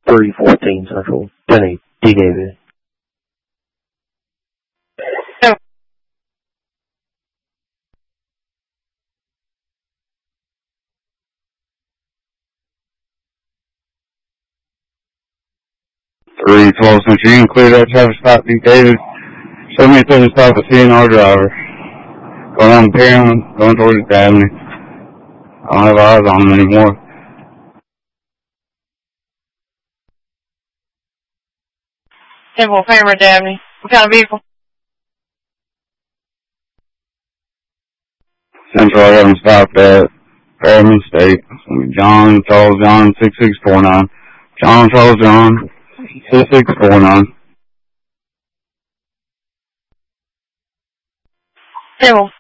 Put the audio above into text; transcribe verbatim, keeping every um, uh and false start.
three fourteen Central. Penny, D K V. three twelve Central, you can clear that traffic stop, D K. Show me a traffic stop at C N R driver. Going on Perryman, going towards Dabney. I don't have eyes on him anymore. Temple Famer, Dabney. What kind of vehicle? Central, I got him stopped at Perryman State. It's going to be John, Charles John, six six four nine. John, Charles John, six six four nine. Temple.